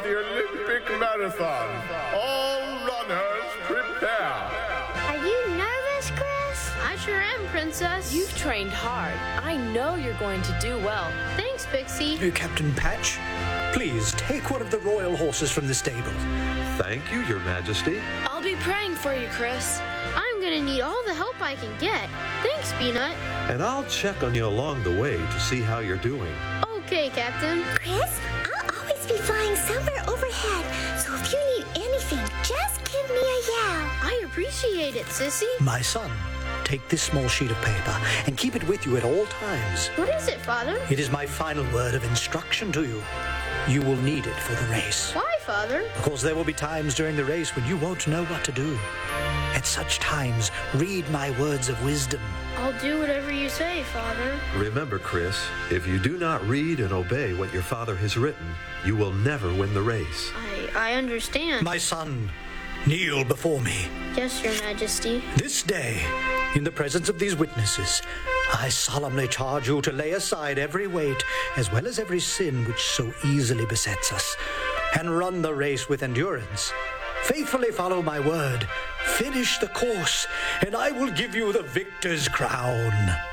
the Olympic marathon. All runners prepare. Are you nervous, Chris? I sure am, Princess. You've trained hard. I know you're going to do well. Thanks, Pixie. Captain Patch, please take one of the royal horses from the stable. Thank you, Your Majesty. I'll be praying for you, Chris. I'm gonna need all the help I can get. Thanks, Peanut. And I'll check on you along the way to see how you're doing. Okay, Captain. Chris, I'll always be flying somewhere overhead, so if you need anything, just give me a yell. I appreciate it, Sissy. My son, take this small sheet of paper and keep it with you at all times. What is it, Father? It is my final word of instruction to you. You will need it for the race. Why, Father? Because there will be times during the race when you won't know what to do. At such times, read my words of wisdom. I'll do whatever you say, Father. Remember, Chris, if you do not read and obey what your father has written, you will never win the race. I understand. My son, kneel before me. Yes, Your Majesty. This day, in the presence of these witnesses, I solemnly charge you to lay aside every weight, as well as every sin which so easily besets us, and run the race with endurance. Faithfully follow my word, finish the course, and I will give you the victor's crown.